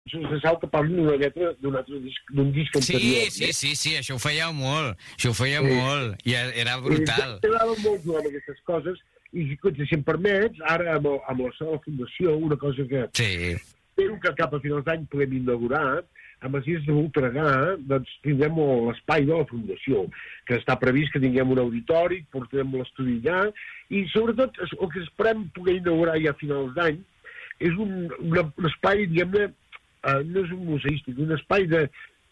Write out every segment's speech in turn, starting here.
de Sau que parlen d'una lletra d'un disc anterior. Sí, això ho feia molt. I era brutal. M'agrada molt jugar amb aquestes coses i, si em permets, ara amb la sala fundació, una cosa que espero que cap a finals d'any podem inaugurar, amb els dies de Voltregà, doncs tindrem l'espai de la fundació, que està previst que tinguem un auditori, portarem l'estudi allà, i sobretot el que esperem poder inaugurar ja a finals d'any és un espai, diguem-ne, no és un museístic, un espai de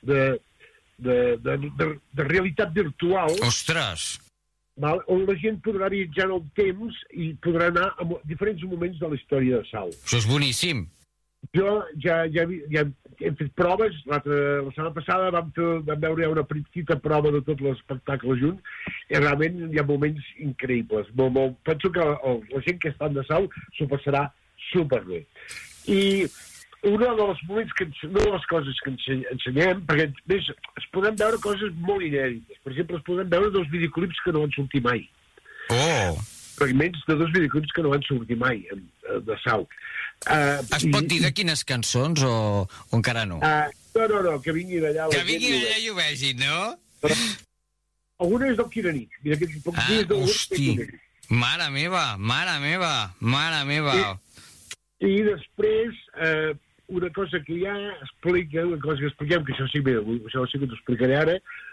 realitat virtual. Ostres! On la gent podrà viatjar en el temps i podrà anar a diferents moments de la història de Sau. Això és boníssim. Jo ja hem fet proves. La setmana passada vam veure una petita prova de tot l'espectacle junt i realment hi ha moments increïbles. Penso que la gent que està de Sau s'ho passarà superbé. I una de les coses que ensenyem, perquè més, es podem veure coses molt inèdites. Per exemple, es podem veure 2 videoclips que no van sortir mai. Fragments de 2 videoclips que no van sortir mai de Sau. Es pot dir de quines cançons o encara no? No, que vingui d'allà. Que vingui d'allà i ho vegin, no? Alguna és del Quiranic. Hosti, mare meva. I després, una cosa que ja explica, una cosa que expliquem, que això sí que t'ho explicaré ara,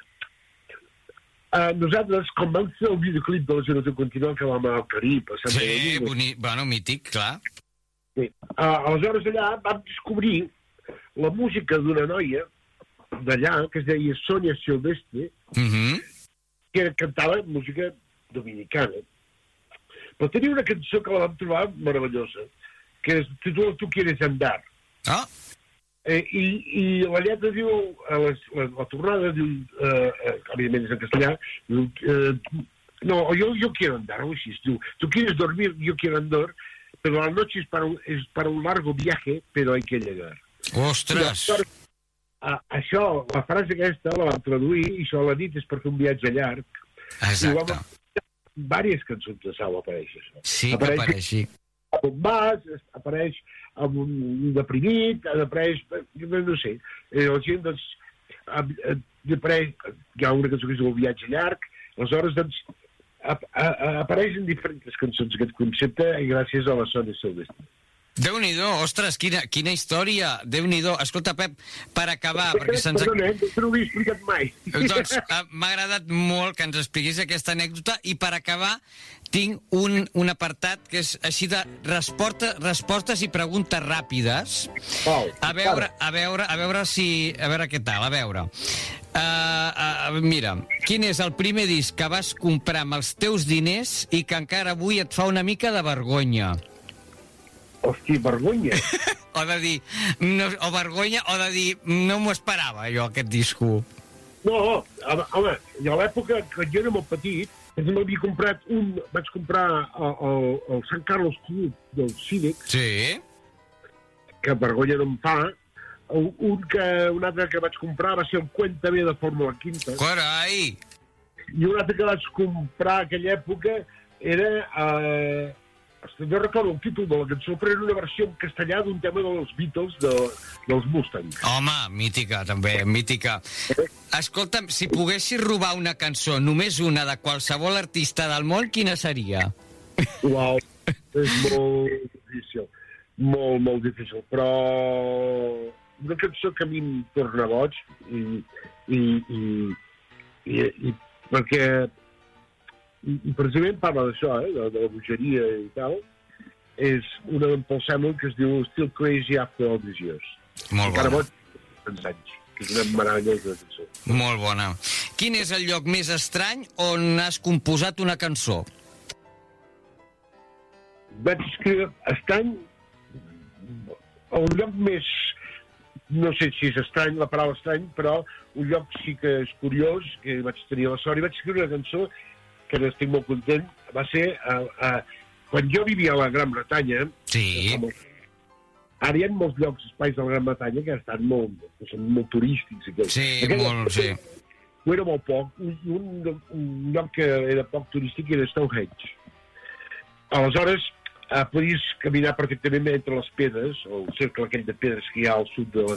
nosaltres, com vam fer el videoclip de la Generació Continental que vam anar al Carib... Sí, mític, clar. Sí. Aleshores allà vam descobrir la música d'una noia d'allà, que es deia Sonia Silvestre, que cantava música dominicana. Però tenia una cançó que la vam trobar meravellosa, que es titula Tu quieres andar. I la lletra diu, la tornada diu, evidentment és en castellà, no, yo quiero andar, o així, diu, tu quieres dormir, yo quiero andar, pero la noche es para un largo viaje, pero hay que llegar. Ostres! Això, la frase aquesta la vam traduir, i això la nit és per fer un viatge llarg. Exacte. Diverses cançons de Sau apareix això. Sí que apareix, sí. Amb un bas, apareix amb un deprimit, apareix, no sé, la gent, doncs, apareix, hi ha una cançó que es diu El viatge llarg, aleshores, doncs, apareixen diferents cançons aquest concepte i gràcies a la Sonia Silvestre. Déu-n'hi-do, ostres, quina història, Déu-n'hi-do. Escolta, Pep, per acabar... Perdona, no ho he explicat mai. Doncs m'ha agradat molt que ens expliquis aquesta anècdota i per acabar tinc un apartat que és així de respostes i preguntes ràpides. A veure què tal, a veure. Mira, quin és el primer disc que vas comprar amb els teus diners i que encara avui et fa una mica de vergonya? Hosti, vergonya. O vergonya, o de dir, no m'ho esperava, jo, aquest disco. No, home, a l'època que jo era molt petit, vaig comprar el Sant Carlos Club del Cívic, que vergonya no em fa. Un altre que vaig comprar va ser el Cuéntame de Fórmula Quinta. Carai! I un altre que vaig comprar a aquella època era... Jo recordo el títol de la cançó, però era una versió en castellà d'un tema dels Beatles, dels Mustangs. Home, mítica, també, mítica. Escolta'm, si poguessis robar una cançó, només una, de qualsevol artista del món, quina seria? Uau, és molt difícil. Molt difícil. Però una cançó que a mi em torna boig i perquè... I precisament parla d'això, de la bogeria i tal, és una d'en Paul Samuel que es diu Still Crazy After All These Years. Molt bona. Anys, que és una meravellosa cançó. Molt bona. Quin és el lloc més estrany on has composat una cançó? Vaig escriure estrany, el lloc més... No sé si és estrany, la paraula estrany, però un lloc sí que és curiós, que vaig tenir la sort, i vaig escriure una cançó que n'estic molt content, va ser quan jo vivia a la Gran Bretanya. Sí. Ara hi ha molts llocs, espais de la Gran Bretanya que estan molt turístics. Sí, molt, sí. Ho era molt poc. Un lloc que era poc turístic era Stonehenge. Aleshores, podies caminar perfectament entre les pedres, o el cercle aquell de pedres que hi ha al sud de